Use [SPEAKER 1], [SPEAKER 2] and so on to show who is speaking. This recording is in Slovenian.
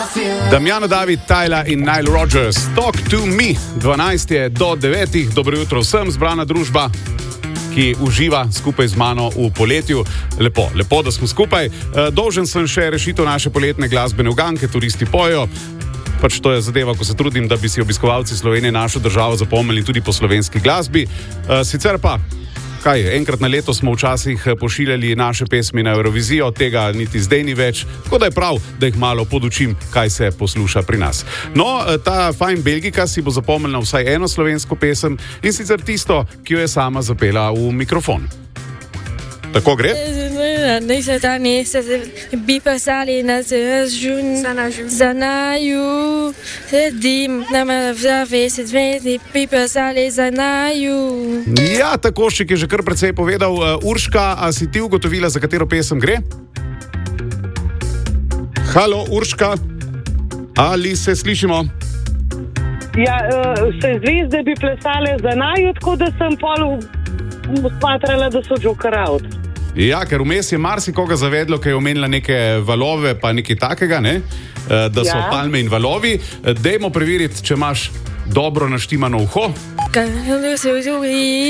[SPEAKER 1] Damjano David, Tyla in Nile Rodgers, Talk to Me, 12 je do 9. Dobro jutro vsem, zbrana družba, ki uživa skupaj z mano v poletju. Lepo, da smo skupaj. Dolžen sem še rešitev naše poletne glasbene uganke, turisti pojo. Pač to je zadeva, ko se trudim, da bi si obiskovalci Slovenije našo državo zapomnili tudi po slovenski glasbi. Sicer pa, enkrat na leto smo včasih pošiljali naše pesmi na Eurovizijo, tega niti zdaj ni več, tako da je prav, da jih malo podučim, kaj se posluša pri nas. No, ta fajn Belgika si bo zapomnila vsaj eno slovensko pesem, in sicer tisto, ki jo je sama zapela v mikrofon. Tako gre? Ja, Takoščik je že kar precej povedal. Urška, a si ti ugotovila, za katero pesem gre? Halo, Urška, ali se slišimo?
[SPEAKER 2] Ja, se zvezde bi plesale za naju, tako da sem pol smatrala, da so Joker out.
[SPEAKER 1] Ja, ker vmes je marsikoga zavedlo, ker je omenila neke valove, pa nekaj takega, ne? Da so palme in valovi. Dajmo preveriti, če imaš dobro naštimano uho.